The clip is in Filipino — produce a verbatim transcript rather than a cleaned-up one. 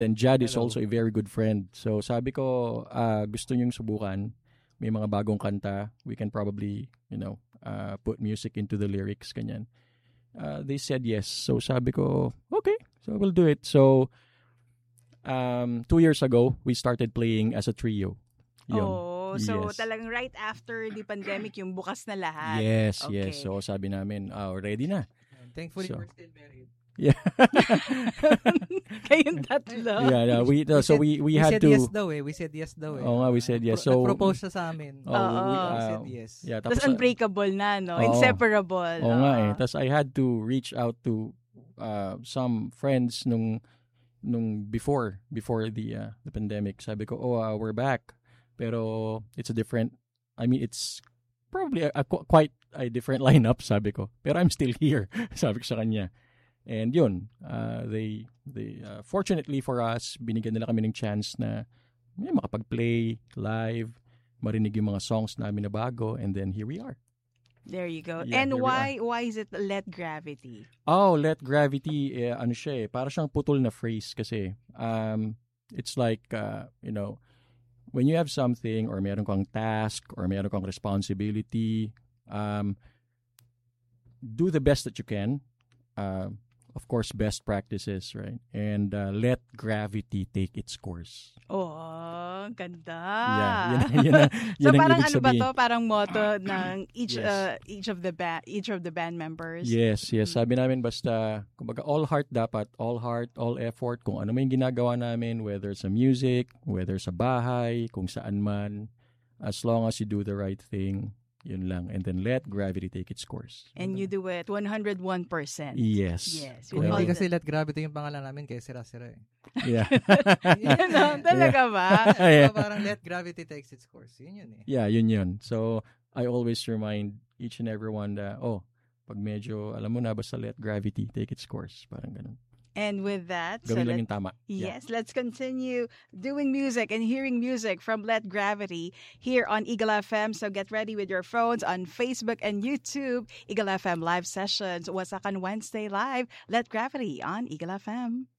And Jad is Hello. also a very good friend. So sabi ko, uh, gusto niyong subukan. May mga bagong kanta. We can probably, you know, uh, put music into the lyrics, kanyan. Uh, they said yes. So sabi ko, okay, so we'll do it. So um, two years ago, we started playing as a trio. Yun. Oh, so Yes. talagang right after the pandemic, yung bukas na lahat. Yes, Okay. yes. So sabi namin, oh, ready na. Thankfully, So- we're still married. Yeah. Kayong tatlo. yeah, yeah. We, uh, so said- we, we, we had said to... yes daw eh. We said yes daw eh. Oo nga, we said yes. Pro- So, Nag-propose siya sa amin. Oh, we, Oo. uh, We said yes. Yeah, Tapos tapos, uh, unbreakable na, no? Oo. Inseparable. Oo nga eh. Oo. Tapos I had to reach out to uh, some friends nung nung before before the uh, the pandemic. Sabi ko, oh, uh, we're back. Pero it's a different, I mean, it's probably a, a, qu- quite a different lineup, sabi ko. Pero I'm still here, sabi ko sa kanya. And yun, uh, they, they uh, fortunately for us, binigyan nila kami ng chance na eh, makapag-play live, marinig yung mga songs namin na bago, and then here we are. There you go. Yeah, And here we why why is it Let Gravity? Oh, let gravity, eh, ano siya eh, para siyang putol na phrase kasi. Um, it's like, uh, you know, when you have something or meron kang task or meron kang responsibility, um, do the best that you can. Uh, of course, best practices, right? And uh, let gravity take its course. Oh, ganda. Yeah, yun, yun, ang- yun So ang parang ibig ano ba sabihin. to? Parang motto ng each Yes. uh, each of the band each of the band members. Yes, yes. Mm. Sabi namin basta, kumbaga, all heart dapat, all heart, all effort, kung ano man yung ginagawa namin, whether sa music, whether sa bahay, kung saan man, as long as you do the right thing, yun lang. And then let gravity take its course. And you do it one hundred one percent. Yes. Yes. Kung With all hindi the- kasi Let Gravity yung pangalan namin, kaya sira-sira eh. Yeah. Ano? Talaga ba? Yeah. So, parang Let Gravity takes its course. Yun yun eh. Yeah, yun yun. So, I always remind each and everyone that, oh, pag medyo, alam mo na, basta let gravity take its course. Parang ganun. And with that, so Gawin lang let- yung tama. Yeah. yes, let's continue doing music and hearing music from Let Gravity here on Eagle F M. So get ready with your phones on Facebook and YouTube. Eagle F M live sessions. Wasakan Wednesday live. Let Gravity on Eagle F M.